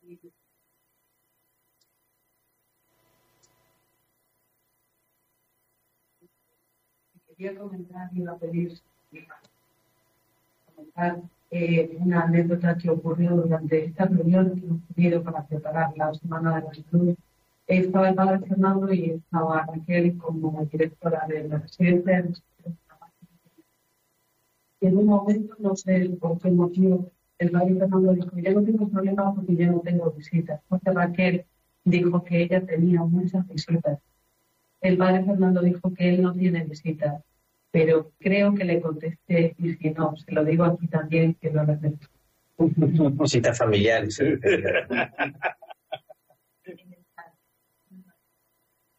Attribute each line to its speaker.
Speaker 1: Quería comentar, iba a pedir comentar una anécdota que ocurrió durante esta reunión que hemos tenido para preparar la Semana de la Salud. Estaba el padre Fernando y estaba Raquel como directora de la residencia. Y en un momento, no sé por qué motivo, el padre Fernando dijo: yo no tengo problema porque yo no tengo visitas. Porque Raquel dijo que ella tenía muchas visitas. El padre Fernando dijo que él no tiene visitas, pero creo que le contesté, y si no, se lo digo aquí también, que lo respeto.
Speaker 2: Visitas familiares.